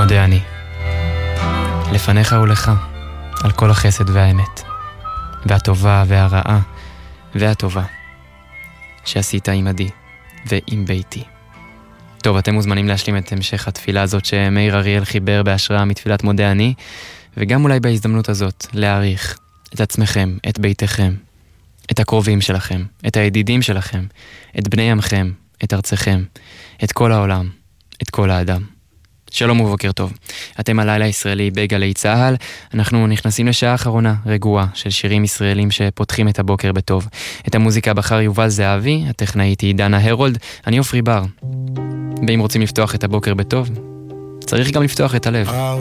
מודה אני לפניך ולך על כל החסד והאמת והטובה והרעה והטובה שעשית עמדי ועם ביתי. טוב, אתם מוזמנים להשלים את המשך התפילה הזאת שמאיר אריאל חיבר בהשראה מתפילת מודה אני, וגם אולי בהזדמנות הזאת להעריך את עצמכם, את ביתכם, את הקרובים שלכם, את הידידים שלכם, את בני עמכם, את ארצכם, את כל העולם, את כל האדם. שלום ובוקר טוב. אתם הלילה הישראלי בגלי צהל. אנחנו נכנסים לשעה האחרונה רגועה של שירים ישראלים שפותחים את הבוקר בטוב. את המוזיקה בחר יובל זהבי, הטכנאית היא דנה הרולד, אני אופרי בר. ואם רוצים לפתוח את הבוקר בטוב, צריך גם לפתוח את הלב.